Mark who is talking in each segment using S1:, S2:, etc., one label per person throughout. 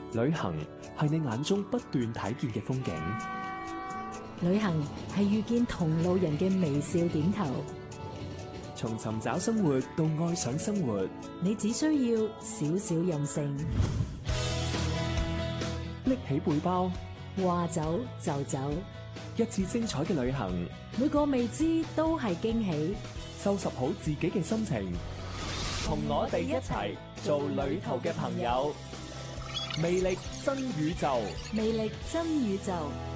S1: 旅行係你眼中不斷睇見嘅風景，
S2: 旅行係遇見同路人嘅微笑點頭。
S1: 從尋找生活到愛上生活，
S2: 你只需要少少任性，
S1: 拎起背包，
S2: 話走就走，
S1: 一次精彩嘅旅行，
S2: 每個未知都係驚喜。
S1: 收拾好自己嘅心情，同我哋一齊做旅途嘅朋友。魅力真宇宙，
S2: 魅力真宇宙。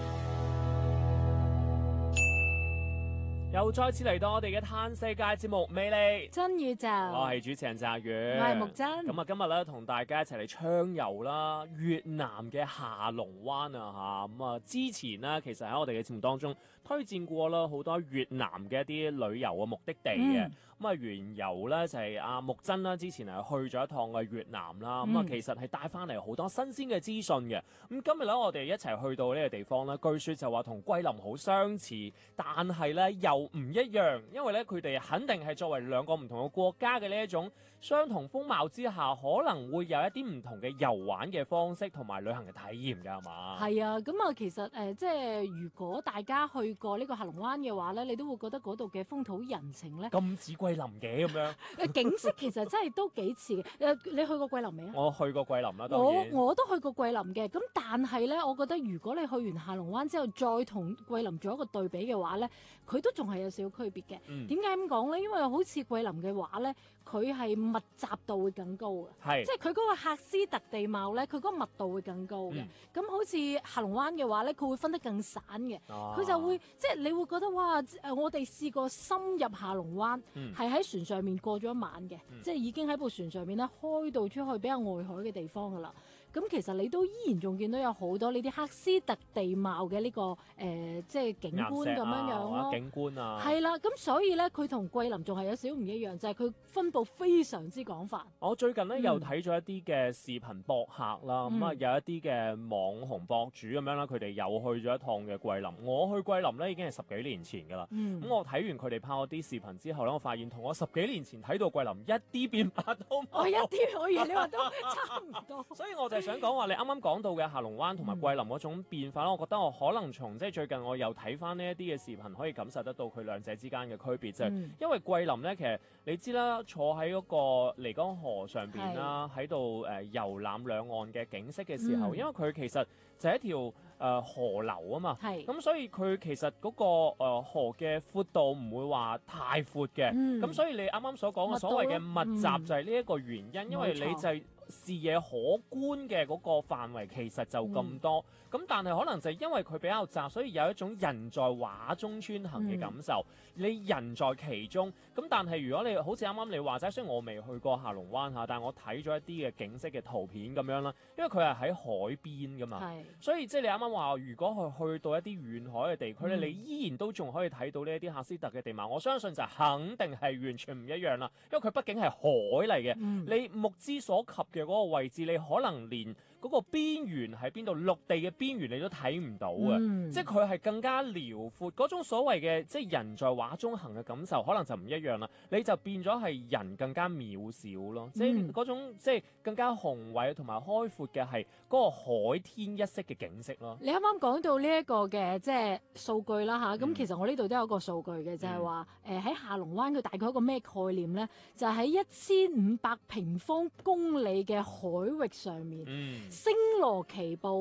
S3: 又再次嚟到我哋嘅嘆世界節目《魅力
S2: 真宇宙》，
S3: 我係主持人澤宇，
S2: 我係木真。
S3: 咁啊，今日咧同大家一齊嚟暢遊啦越南嘅下龍灣啊嚇。咁啊，之前呢，其實喺我哋嘅節目當中推薦過啦好多越南嘅一啲旅遊嘅目的地嘅。咁啊，緣由咧就係阿木真啦，之前係去咗一趟嘅越南啦。咁啊，其實係帶翻嚟好多新鮮嘅資訊嘅。咁今日咧，我哋一齊去到呢個地方咧，據說就話同桂林好相似，但係咧又唔一樣，因為咧佢哋肯定係作為兩個唔同嘅國家嘅呢一種相同風貌之下，可能會有一啲唔同嘅遊玩嘅方式同埋旅行嘅體驗㗎，係嘛？
S2: 係啊，咁啊，其實即係如果大家去過呢個下龍灣嘅話咧，你都會覺得嗰度嘅風土人情咧
S3: 咁似桂林嘅咁樣。
S2: 景色其實真係都幾似嘅。你去過桂林未啊？
S3: 我去過桂林啦，當然。
S2: 我都去過桂林嘅，咁但係咧，我覺得如果你去完下龍灣之後，再同桂林做一個對比嘅話咧，佢都仲係有少少區別嘅。點解咁講咧？因為好似桂林嘅話咧，佢係密集度會更高嘅，
S3: 係
S2: 即係佢嗰個喀斯特地貌咧，佢嗰個密度會更高嘅。咁好似下龍灣嘅話咧，佢會分得更散嘅，佢就會即係你會覺得哇！我哋試過深入下龍灣，係喺船上面過咗一晚嘅，即係已經喺部船上面咧開到出去比較外海嘅地方噶啦。咁其實你都依然仲見到有好多呢啲喀斯特地貌嘅呢個即係景觀咁樣樣咯，
S3: 景觀啊，
S2: 係啦。咁所以咧，佢同桂林仲係有少少唔一樣，就係佢分佈非常之廣泛。
S3: 我最近咧又睇咗一啲嘅視頻博客啦，咁啊有一啲嘅網紅博主咁樣啦，佢哋又去咗一趟嘅桂林。我去桂林咧已經係10幾年前噶啦，咁我睇完佢哋拍嗰啲視頻之後咧，我發現同我10幾年前睇到桂林一啲變化都冇。
S2: 我一啲，我以為你話都差唔多。
S3: 所以我就想講話，你啱啱講到嘅下龍灣同埋桂林嗰種變化，我覺得我可能從即係最近我又睇翻呢一啲嘅視頻，可以感受得到佢兩者之間嘅區別，就係因為桂林咧，其實你知啦，坐喺嗰個漓江河上邊啦，喺度遊覽兩岸嘅景色嘅時候，因為佢其實就係一條河流啊嘛，咁所以佢其實嗰個河嘅闊度唔會話太闊嘅，咁所以你啱啱所講嘅所謂嘅密集就係呢一個原因，因為你就係視野可觀嘅嗰個範圍其實就咁多，咁但係可能就係因為佢比較窄，所以有一種人在畫中穿行嘅感受，你人在其中。咁但係如果你好似啱啱你話齋，雖然我未去過下龍灣嚇，但係我睇咗一啲嘅景色嘅圖片咁樣啦，因為佢係喺海邊噶嘛，所以即係你啱啱話，如果去到一啲遠海嘅地區咧，你依然都仲可以睇到呢一啲喀斯特嘅地貌。我相信就肯定係完全唔一樣啦，因為佢畢竟係海嚟嘅，你目之所及嘅嗰個位置，你可能連嗰個邊緣喺邊度，陸地嘅邊緣你都睇唔到嘅，即係佢係更加遼闊，嗰種所謂嘅即係人在畫中行嘅感受，可能就唔一樣啦。你就變咗係人更加渺小咯，即係嗰種即係更加宏偉同埋開闊嘅係嗰個海天一色嘅景色咯。
S2: 你啱啱講到呢一個嘅即係數據啦嚇，咁其實我呢度都有一個數據嘅，就係話喺下龍灣佢大概一個咩概念咧？就係喺1500平方公里嘅海域上面，星羅棋布，